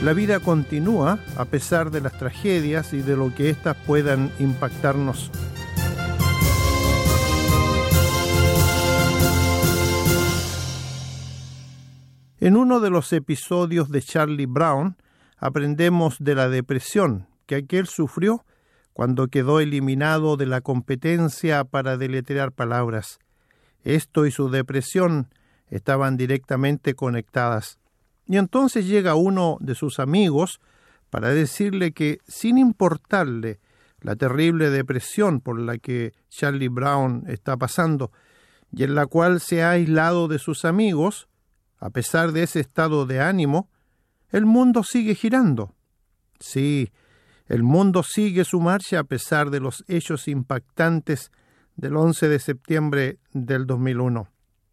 La vida continúa a pesar de las tragedias y de lo que éstas puedan impactarnos. En uno de los episodios de Charlie Brown aprendemos de la depresión que aquel sufrió cuando quedó eliminado de la competencia para deletrear palabras. Esto y su depresión estaban directamente conectadas. Y entonces llega uno de sus amigos para decirle que, sin importarle la terrible depresión por la que Charlie Brown está pasando y en la cual se ha aislado de sus amigos, a pesar de ese estado de ánimo, el mundo sigue girando. Sí, el mundo sigue su marcha a pesar de los hechos impactantes del 11 de septiembre del 2001.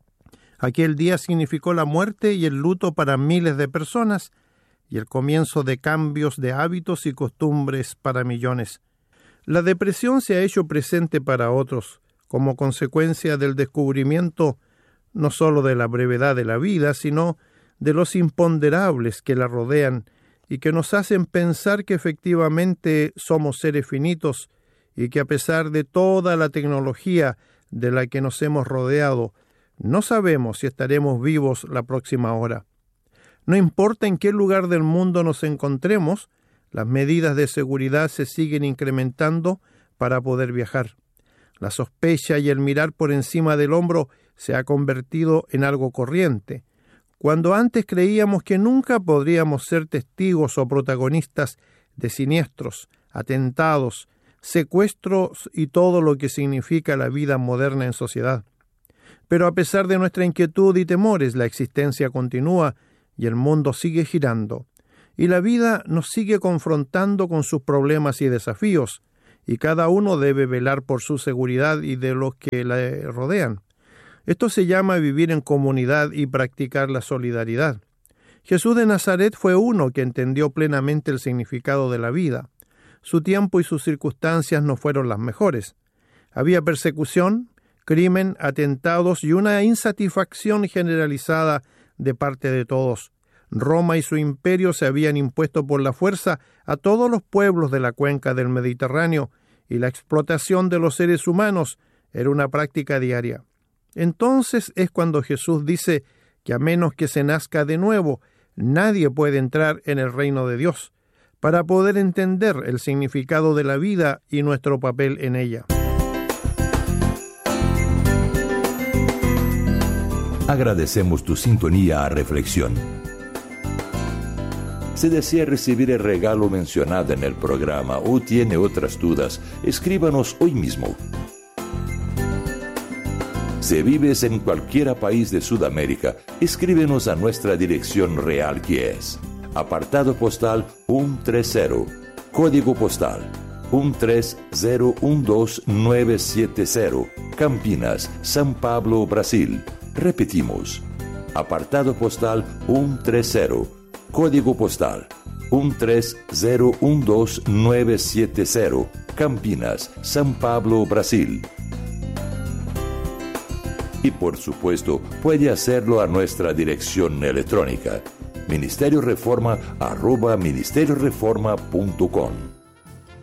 Aquel día significó la muerte y el luto para miles de personas y el comienzo de cambios de hábitos y costumbres para millones. La depresión se ha hecho presente para otros como consecuencia del descubrimiento no solo de la brevedad de la vida, sino de los imponderables que la rodean y que nos hacen pensar que efectivamente somos seres finitos y que a pesar de toda la tecnología de la que nos hemos rodeado, no sabemos si estaremos vivos la próxima hora. No importa en qué lugar del mundo nos encontremos, las medidas de seguridad se siguen incrementando para poder viajar. La sospecha y el mirar por encima del hombro se ha convertido en algo corriente. Cuando antes creíamos que nunca podríamos ser testigos o protagonistas de siniestros, atentados, secuestros y todo lo que significa la vida moderna en sociedad. Pero a pesar de nuestra inquietud y temores, la existencia continúa y el mundo sigue girando. Y la vida nos sigue confrontando con sus problemas y desafíos, y cada uno debe velar por su seguridad y de los que la rodean. Esto se llama vivir en comunidad y practicar la solidaridad. Jesús de Nazaret fue uno que entendió plenamente el significado de la vida. Su tiempo y sus circunstancias no fueron las mejores. Había persecución, crimen, atentados y una insatisfacción generalizada de parte de todos. Roma y su imperio se habían impuesto por la fuerza a todos los pueblos de la cuenca del Mediterráneo y la explotación de los seres humanos era una práctica diaria. Entonces es cuando Jesús dice que a menos que se nazca de nuevo, nadie puede entrar en el reino de Dios, para poder entender el significado de la vida y nuestro papel en ella. Agradecemos tu sintonía a Reflexión. Si desea recibir el regalo mencionado en el programa o tiene otras dudas, escríbanos hoy mismo. Si vives en cualquier país de Sudamérica, escríbenos a nuestra dirección real que es apartado postal 130, código postal 13012970, Campinas, São Paulo, Brasil. Repetimos, apartado postal 130, código postal 13012970, Campinas, São Paulo, Brasil. Y por supuesto, puede hacerlo a nuestra dirección electrónica, ministerioreforma@ministerioreforma.com.